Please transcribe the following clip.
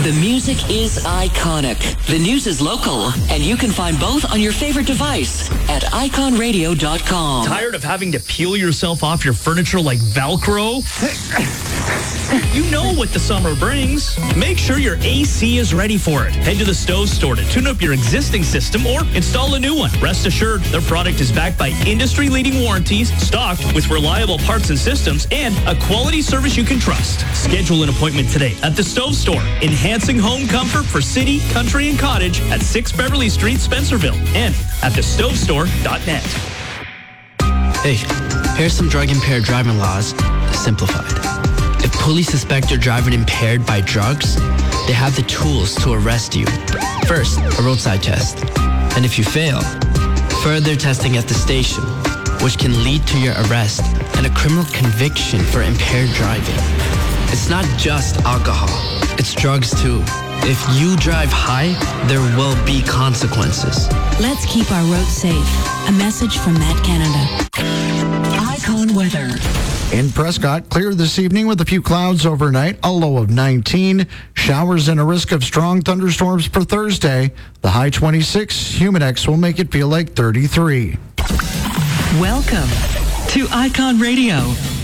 The music is iconic. The news is local. And you can find both on your favorite device at iconradio.com. Tired of having to peel yourself off your furniture like Velcro? You know what the summer brings. Make sure your AC is ready for it. Head to the Stove Store to tune up your existing system or install a new one. Rest assured, their product is backed by industry-leading warranties, stocked with reliable parts and systems, and a quality service you can trust. Schedule an appointment today at the Stove Store, enhancing home comfort for city, country, and cottage at 6 Beverly Street, Spencerville, and at thestovestore.net. Hey, here's some drug-impaired driving laws simplified. If police suspect you're driving impaired by drugs, they have the tools to arrest you. First, a roadside test. And if you fail, further testing at the station, which can lead to your arrest and a criminal conviction for impaired driving. It's not just alcohol, it's drugs too. If you drive high, there will be consequences. Let's keep our roads safe. A message from Matt Canada. Icon weather. In Prescott, clear this evening with a few clouds overnight, a low of 19. Showers and a risk of strong thunderstorms for Thursday. The high 26. Humidex will make it feel like 33. Welcome to Icon Radio.